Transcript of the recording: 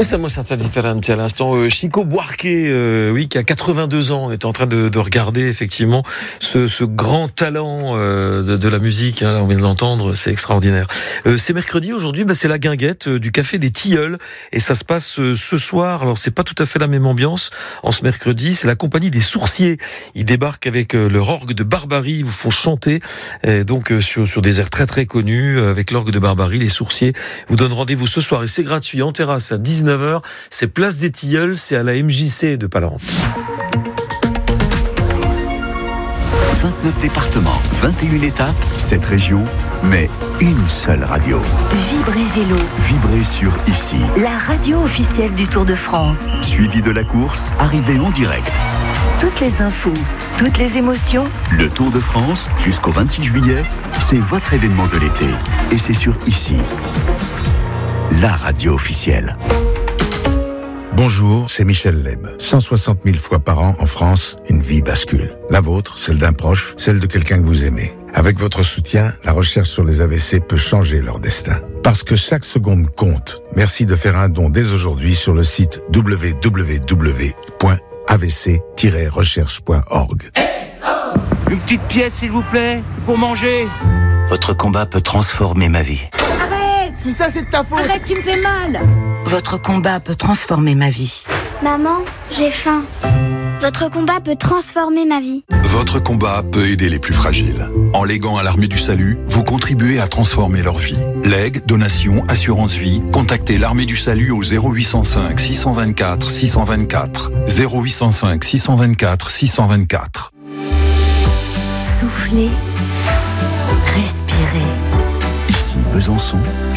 Estamos à différente à l'instant. Chico Buarque, qui a 82 ans, on est en train de regarder effectivement ce grand talent de la musique. Là, on vient de l'entendre, c'est extraordinaire. C'est mercredi aujourd'hui, c'est la guinguette du Café des Tilleuls et ça se passe ce soir. Alors c'est pas tout à fait la même ambiance en ce mercredi. C'est la compagnie des Sourciers. Ils débarquent avec leur orgue de Barbarie. Ils vous font chanter donc sur des airs très très connus avec l'orgue de Barbarie. Les Sourciers vous donnent rendez-vous ce soir et c'est gratuit en terrasse à 19h. C'est place des Tilleuls, c'est à la MJC de Palente. 29 départements, 21 étapes, 7 régions, mais une seule radio. Vibrez Vélo. Vibrez sur Ici. La radio officielle du Tour de France. Suivi de la course, arrivée en direct. Toutes les infos, toutes les émotions. Le Tour de France, jusqu'au 26 juillet, c'est votre événement de l'été. Et c'est sur Ici. La radio officielle. Bonjour, c'est Michel Leb. 160 000 fois par an en France, une vie bascule. La vôtre, celle d'un proche, celle de quelqu'un que vous aimez. Avec votre soutien, la recherche sur les AVC peut changer leur destin. Parce que chaque seconde compte. Merci de faire un don dès aujourd'hui sur le site www.avc-recherche.org. Une petite pièce, s'il vous plaît, pour manger. Votre combat peut transformer ma vie. Tout ça, c'est de ta faute. Arrête, tu me fais mal. Votre combat peut transformer ma vie. Maman, j'ai faim. Votre combat peut transformer ma vie. Votre combat peut aider les plus fragiles. En léguant à l'Armée du Salut, vous contribuez à transformer leur vie. Legs, donations, assurance vie, contactez l'Armée du Salut au 0805 624 624. 0805 624 624. Soufflez, respirez. Ici, Besançon,